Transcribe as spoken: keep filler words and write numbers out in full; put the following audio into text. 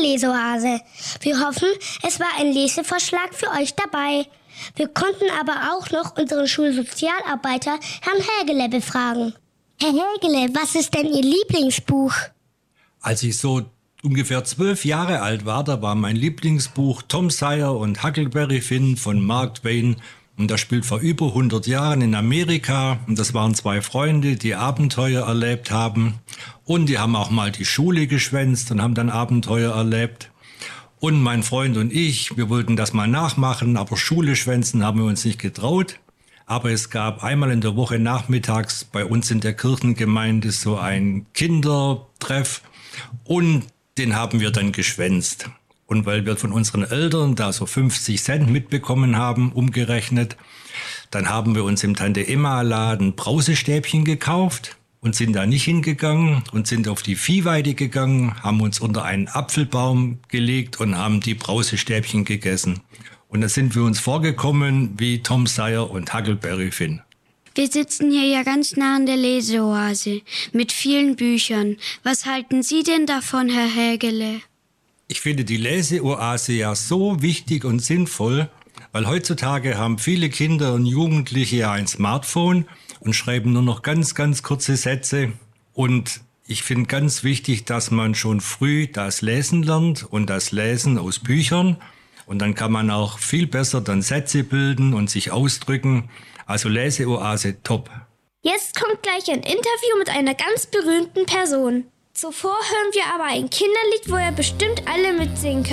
Leseoase. Wir hoffen, es war ein Lesevorschlag für euch dabei. Wir konnten aber auch noch unseren Schulsozialarbeiter, Herrn Hägele, befragen. Herr Hägele, was ist denn Ihr Lieblingsbuch? Als ich so ungefähr zwölf Jahre alt war, da war mein Lieblingsbuch Tom Sawyer und Huckleberry Finn von Mark Twain. Und das spielt vor über hundert Jahren in Amerika. Und das waren zwei Freunde, die Abenteuer erlebt haben. Und die haben auch mal die Schule geschwänzt und haben dann Abenteuer erlebt. Und mein Freund und ich, wir wollten das mal nachmachen, aber Schule schwänzen haben wir uns nicht getraut. Aber es gab einmal in der Woche nachmittags bei uns in der Kirchengemeinde so ein Kindertreff. Und den haben wir dann geschwänzt. Und weil wir von unseren Eltern da so fünfzig Cent mitbekommen haben, umgerechnet, dann haben wir uns im Tante-Emma-Laden Brausestäbchen gekauft und sind da nicht hingegangen und sind auf die Viehweide gegangen, haben uns unter einen Apfelbaum gelegt und haben die Brausestäbchen gegessen. Und da sind wir uns vorgekommen wie Tom Sawyer und Huckleberry Finn. Wir sitzen hier ja ganz nah an der Leseoase mit vielen Büchern. Was halten Sie denn davon, Herr Hägele? Ich finde die Leseoase ja so wichtig und sinnvoll, weil heutzutage haben viele Kinder und Jugendliche ja ein Smartphone und schreiben nur noch ganz, ganz kurze Sätze. Und ich finde ganz wichtig, dass man schon früh das Lesen lernt und das Lesen aus Büchern. Und dann kann man auch viel besser dann Sätze bilden und sich ausdrücken. Also Leseoase top. Jetzt kommt gleich ein Interview mit einer ganz berühmten Person. Zuvor hören wir aber ein Kinderlied, wo ihr bestimmt alle mitsingen könnt.